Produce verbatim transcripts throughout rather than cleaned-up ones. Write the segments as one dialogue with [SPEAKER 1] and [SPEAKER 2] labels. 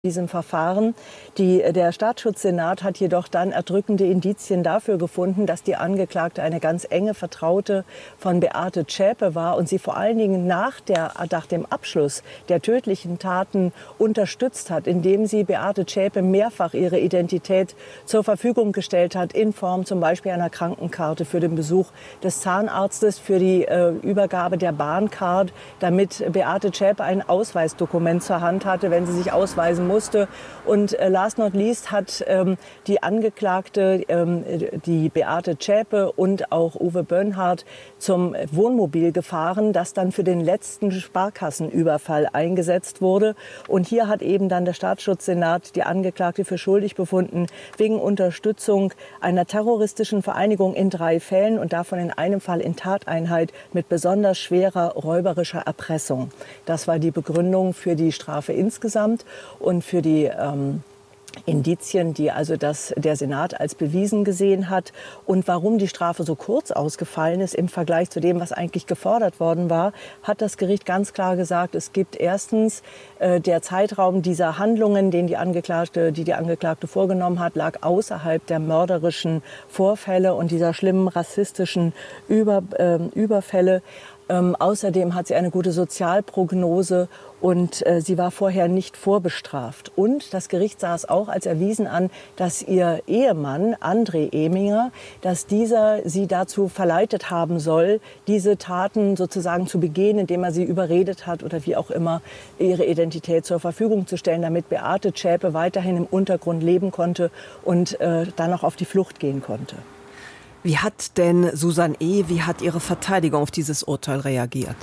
[SPEAKER 1] diesem Verfahren. Die, der Staatsschutzsenat hat jedoch dann erdrückende Indizien dafür gefunden, dass die Angeklagte eine ganz enge Vertraute von Beate Zschäpe war und sie vor allen Dingen nach, der, nach dem Abschluss der tödlichen Taten unterstützt hat, indem sie Beate Zschäpe mehrfach ihre Identität zur Verfügung gestellt hat, in Form zum Beispiel einer Krankenkarte für den Besuch des Zahnarztes, für die äh, Übergabe der Bahncard, damit Beate Zschäpe ein Ausweisdokument zur Hand hatte, wenn sie sich ausweisen musste. Und äh, last not least hat ähm, die Angeklagte, ähm, die Beate Zschäpe und auch Uwe Böhnhardt zum Wohnmobil gefahren, das dann für den letzten Sparkassenüberfall eingesetzt wurde. Und hier hat eben dann der Staatsschutzsenat die Angeklagte für schuldig befunden wegen Unterstützung einer terroristischen Vereinigung in drei Fällen und davon in einem Fall in Tateinheit mit besonders schwerer räuberischer Erpressung. Das war die Begründung für die Strafe insgesamt und für die ähm, Indizien, die also das, der Senat als bewiesen gesehen hat. Und warum die Strafe so kurz ausgefallen ist im Vergleich zu dem, was eigentlich gefordert worden war, hat das Gericht ganz klar gesagt, es gibt erstens äh, der Zeitraum dieser Handlungen, den die Angeklagte, die die Angeklagte vorgenommen hat, lag außerhalb der mörderischen Vorfälle und dieser schlimmen rassistischen Über, äh, Überfälle. Ähm, außerdem hat sie eine gute Sozialprognose und äh, sie war vorher nicht vorbestraft. Und das Gericht sah es auch als erwiesen an, dass ihr Ehemann, André Eminger, dass dieser sie dazu verleitet haben soll, diese Taten sozusagen zu begehen, indem er sie überredet hat oder wie auch immer, ihre Identität zur Verfügung zu stellen, damit Beate Zschäpe weiterhin im Untergrund leben konnte und äh, dann noch auf die Flucht gehen konnte.
[SPEAKER 2] Wie hat denn Susan E., wie hat ihre Verteidigung auf dieses Urteil reagiert?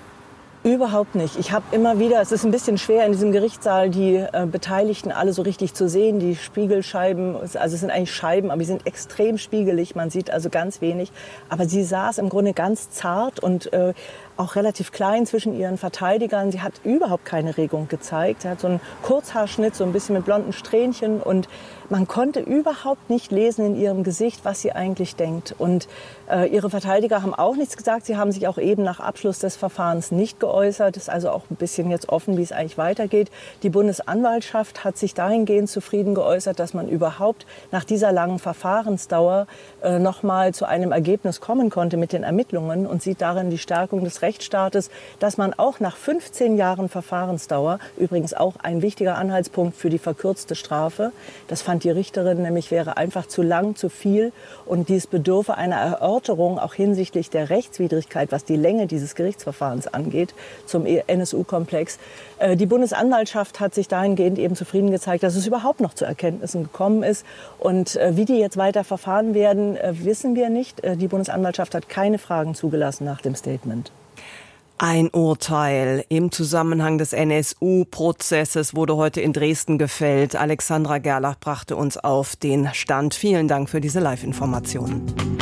[SPEAKER 1] Überhaupt nicht. Ich habe immer wieder, es ist ein bisschen schwer in diesem Gerichtssaal, die äh, Beteiligten alle so richtig zu sehen. Die Spiegelscheiben, also es sind eigentlich Scheiben, aber die sind extrem spiegelig. Man sieht also ganz wenig. Aber sie saß im Grunde ganz zart und äh, auch relativ klein zwischen ihren Verteidigern. Sie hat überhaupt keine Regung gezeigt. Sie hat so einen Kurzhaarschnitt, so ein bisschen mit blonden Strähnchen. Und man konnte überhaupt nicht lesen in ihrem Gesicht, was sie eigentlich denkt. Und äh, ihre Verteidiger haben auch nichts gesagt. Sie haben sich auch eben nach Abschluss des Verfahrens nicht geäußert. Es ist also auch ein bisschen jetzt offen, wie es eigentlich weitergeht. Die Bundesanwaltschaft hat sich dahingehend zufrieden geäußert, dass man überhaupt nach dieser langen Verfahrensdauer äh, noch mal zu einem Ergebnis kommen konnte mit den Ermittlungen und sieht darin die Stärkung des Rechtsstaates, dass man auch nach fünfzehn Jahren Verfahrensdauer, übrigens auch ein wichtiger Anhaltspunkt für die verkürzte Strafe, das fand die Richterin nämlich, wäre einfach zu lang, zu viel und dies bedürfe einer Erörterung auch hinsichtlich der Rechtswidrigkeit, was die Länge dieses Gerichtsverfahrens angeht, zum N S U-Komplex. Die Bundesanwaltschaft hat sich dahingehend eben zufrieden gezeigt, dass es überhaupt noch zu Erkenntnissen gekommen ist. Und wie die jetzt weiter verfahren werden, wissen wir nicht. Die Bundesanwaltschaft hat keine Fragen zugelassen nach dem Statement.
[SPEAKER 2] Ein Urteil im Zusammenhang des N S U-Prozesses wurde heute in Dresden gefällt. Alexandra Gerlach brachte uns auf den Stand. Vielen Dank für diese Live-Informationen.